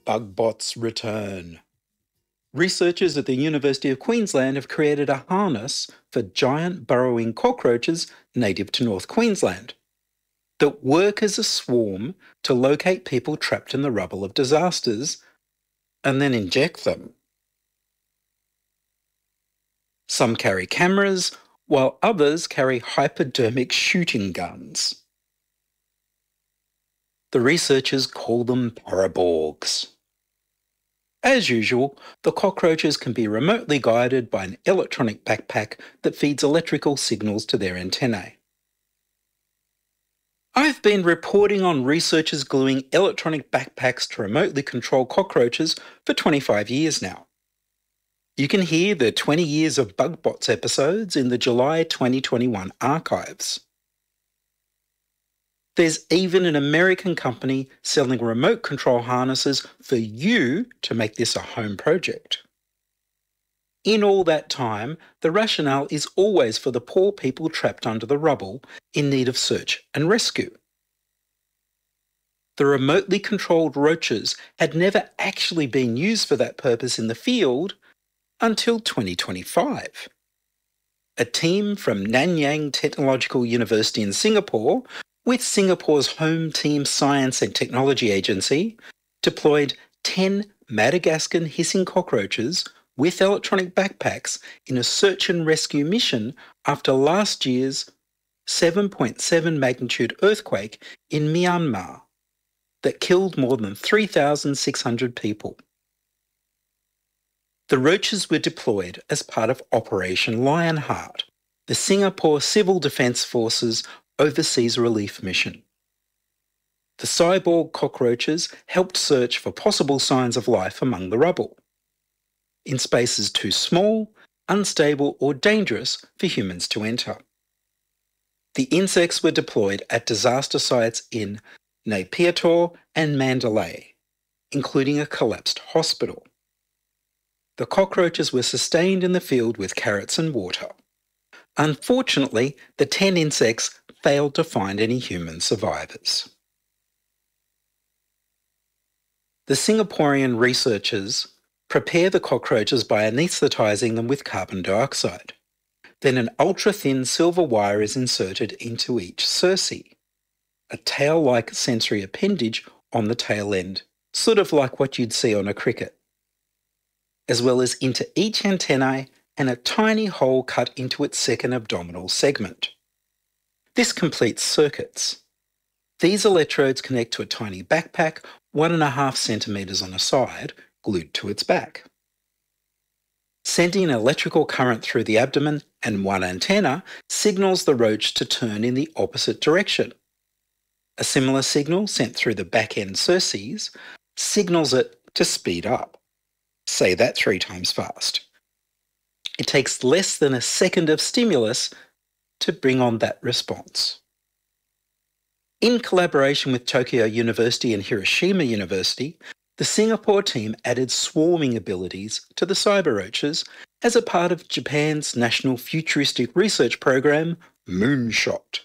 Bugbots return. Researchers at the University of Queensland have created a harness for giant burrowing cockroaches native to North Queensland that work as a swarm to locate people trapped in the rubble of disasters and then inject them. Some carry cameras, while others carry hypodermic shooting guns. The researchers call them paraborgs. As usual, the cockroaches can be remotely guided by an electronic backpack that feeds electrical signals to their antennae. I've been reporting on researchers gluing electronic backpacks to remotely control cockroaches for 25 years now. You can hear the 20 Years of Bugbots episodes in the July 2021 archives. There's even an American company selling remote control harnesses for you to make this a home project. In all that time, the rationale is always for the poor people trapped under the rubble in need of search and rescue. The remotely controlled roaches had never actually been used for that purpose in the field until 2025. A team from Nanyang Technological University in Singapore, with Singapore's Home Team Science and Technology Agency, deployed 10 Madagascan hissing cockroaches with electronic backpacks in a search and rescue mission after last year's 7.7 magnitude earthquake in Myanmar that killed more than 3,600 people. The roaches were deployed as part of Operation Lionheart, the Singapore Civil Defence Force's overseas relief mission. The cyborg cockroaches helped search for possible signs of life among the rubble, in spaces too small, unstable or dangerous for humans to enter. The insects were deployed at disaster sites in Naypyidaw and Mandalay, including a collapsed hospital. The cockroaches were sustained in the field with carrots and water. Unfortunately, the 10 insects failed to find any human survivors. The Singaporean researchers prepare the cockroaches by anaesthetising them with carbon dioxide. Then an ultra-thin silver wire is inserted into each cerci, a tail-like sensory appendage on the tail end, sort of like what you'd see on a cricket, as well as into each antennae and a tiny hole cut into its second abdominal segment. This completes circuits. These electrodes connect to a tiny backpack 1.5 centimetres on a side, glued to its back. Sending an electrical current through the abdomen and one antenna signals the roach to turn in the opposite direction. A similar signal sent through the back-end cerces signals it to speed up. Say that 3 times fast. It takes less than a second of stimulus to bring on that response. In collaboration with Tokyo University and Hiroshima University, the Singapore team added swarming abilities to the cyber roaches as a part of Japan's National Futuristic Research Program, Moonshot.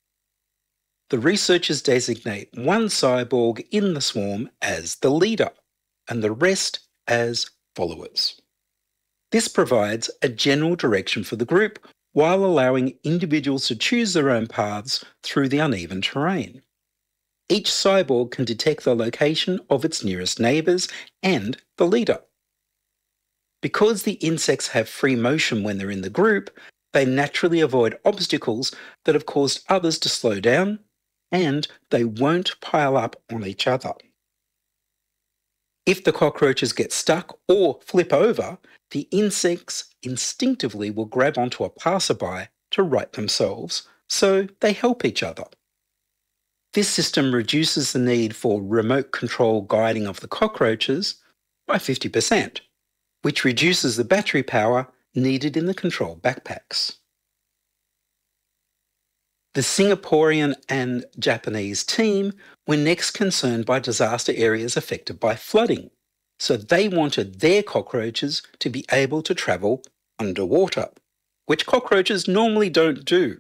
The researchers designate one cyborg in the swarm as the leader and the rest as followers. This provides a general direction for the group while allowing individuals to choose their own paths through the uneven terrain. Each cyborg can detect the location of its nearest neighbours and the leader. Because the insects have free motion when they're in the group, they naturally avoid obstacles that have caused others to slow down, and they won't pile up on each other. If the cockroaches get stuck or flip over, the insects instinctively will grab onto a passerby to right themselves, so they help each other. This system reduces the need for remote control guiding of the cockroaches by 50%, which reduces the battery power needed in the control backpacks. The Singaporean and Japanese team were next concerned by disaster areas affected by flooding, so they wanted their cockroaches to be able to travel underwater, which cockroaches normally don't do.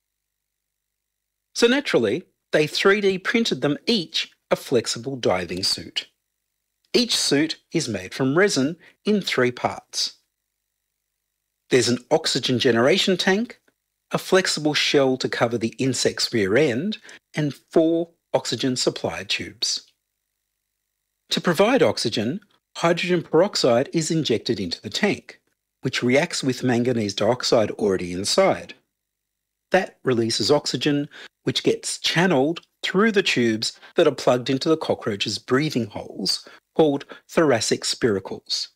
So naturally, they 3D printed them each a flexible diving suit. Each suit is made from resin in 3 parts. There's an oxygen generation tank, a flexible shell to cover the insect's rear end, and 4 oxygen supply tubes. To provide oxygen, hydrogen peroxide is injected into the tank, which reacts with manganese dioxide already inside. That releases oxygen, which gets channeled through the tubes that are plugged into the cockroach's breathing holes, called thoracic spiracles.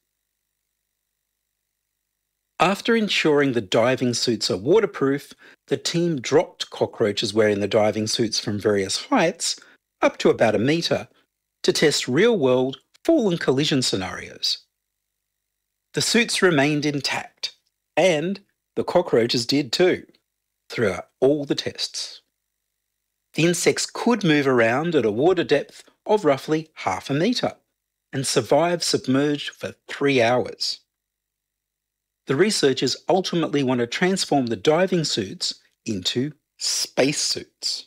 After ensuring the diving suits are waterproof, the team dropped cockroaches wearing the diving suits from various heights, up to about 1 metre, to test real-world fall and collision scenarios. The suits remained intact, and the cockroaches did too, throughout all the tests. The insects could move around at a water depth of roughly ½ metre and survive submerged for 3 hours. The researchers ultimately want to transform the diving suits into spacesuits.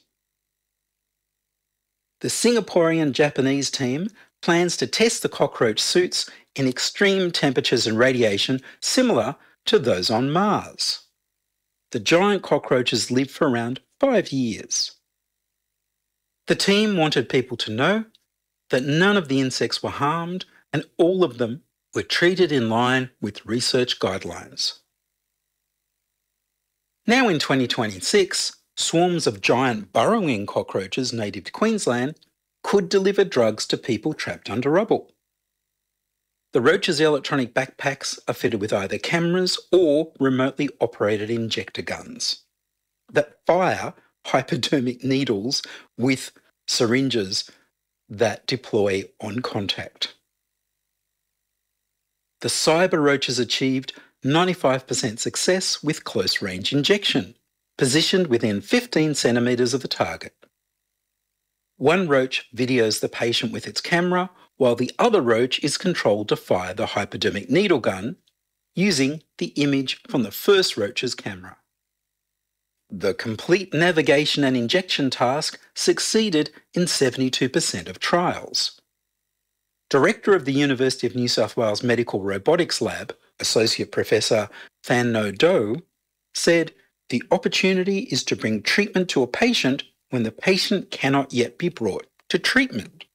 The Singaporean-Japanese team plans to test the cockroach suits in extreme temperatures and radiation similar to those on Mars. The giant cockroaches live for around 5 years. The team wanted people to know that none of the insects were harmed and all of them were treated in line with research guidelines. Now in 2026, swarms of giant burrowing cockroaches native to Queensland could deliver drugs to people trapped under rubble. The roaches' electronic backpacks are fitted with either cameras or remotely operated injector guns that fire hypodermic needles with syringes that deploy on contact. The cyber roaches achieved 95% success with close-range injection, positioned within 15 centimetres of the target. One roach videos the patient with its camera, while the other roach is controlled to fire the hypodermic needle gun using the image from the first roach's camera. The complete navigation and injection task succeeded in 72% of trials. Director of the University of New South Wales Medical Robotics Lab, Associate Professor Than No Do, said the opportunity is to bring treatment to a patient when the patient cannot yet be brought to treatment.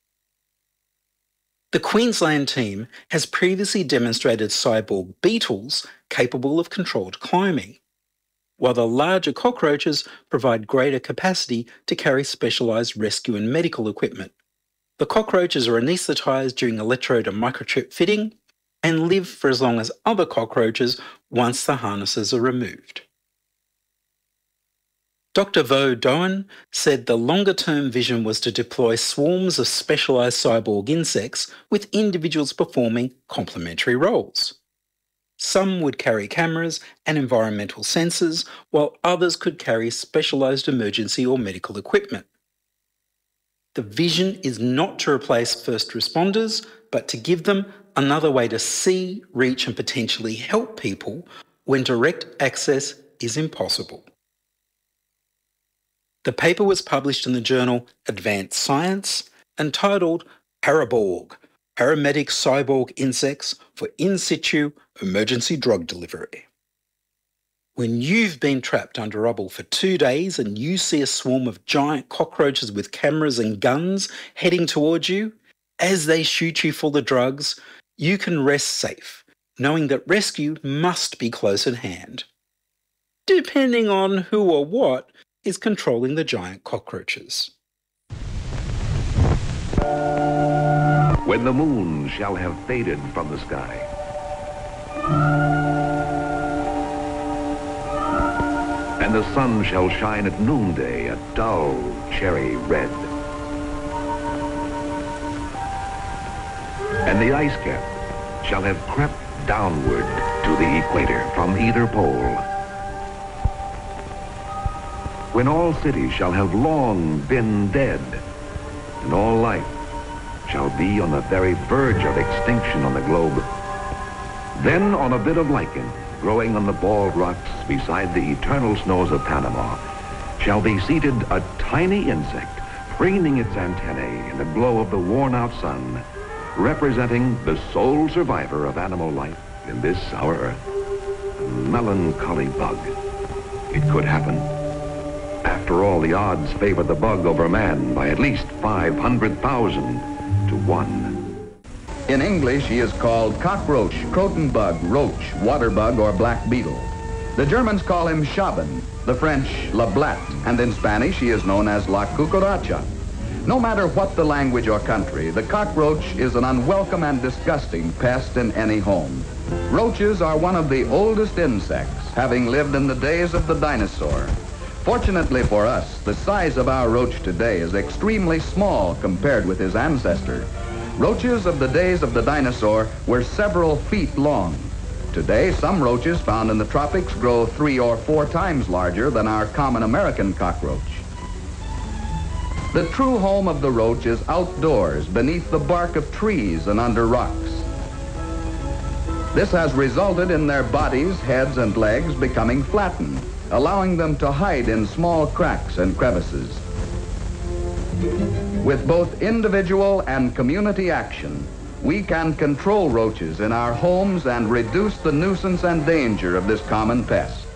The Queensland team has previously demonstrated cyborg beetles capable of controlled climbing, while the larger cockroaches provide greater capacity to carry specialised rescue and medical equipment. The cockroaches are anaesthetised during electrode and microchip fitting and live for as long as other cockroaches once the harnesses are removed. Dr. Vo Doan said the longer-term vision was to deploy swarms of specialised cyborg insects with individuals performing complementary roles. Some would carry cameras and environmental sensors, while others could carry specialised emergency or medical equipment. The vision is not to replace first responders, but to give them another way to see, reach and potentially help people when direct access is impossible. The paper was published in the journal Advanced Science and titled Paraborg, Paramedic Cyborg Insects for In Situ Emergency Drug Delivery. When you've been trapped under rubble for 2 days and you see a swarm of giant cockroaches with cameras and guns heading towards you, as they shoot you full of drugs, you can rest safe, knowing that rescue must be close at hand, depending on who or what is controlling the giant cockroaches. When the moon shall have faded from the sky, and the sun shall shine at noonday a dull cherry red, and the ice cap shall have crept downward to the equator from either pole, when all cities shall have long been dead, and all life shall be on the very verge of extinction on the globe, then on a bit of lichen growing on the bald rocks beside the eternal snows of Panama shall be seated a tiny insect, preening its antennae in the glow of the worn-out sun, representing the sole survivor of animal life in this, our Earth. A melancholy bug. It could happen. After all, the odds favor the bug over man by at least 500,000 to 1. In English, he is called cockroach, croton bug, roach, water bug, or black beetle. The Germans call him Schaben, the French la blatte, and in Spanish he is known as la cucaracha. No matter what the language or country, the cockroach is an unwelcome and disgusting pest in any home. Roaches are one of the oldest insects, having lived in the days of the dinosaur. Fortunately for us, the size of our roach today is extremely small compared with his ancestor. Roaches of the days of the dinosaur were several feet long. Today, some roaches found in the tropics grow 3 or 4 times larger than our common American cockroach. The true home of the roach is outdoors, beneath the bark of trees and under rocks. This has resulted in their bodies, heads, and legs becoming flattened, allowing them to hide in small cracks and crevices. With both individual and community action, we can control roaches in our homes and reduce the nuisance and danger of this common pest.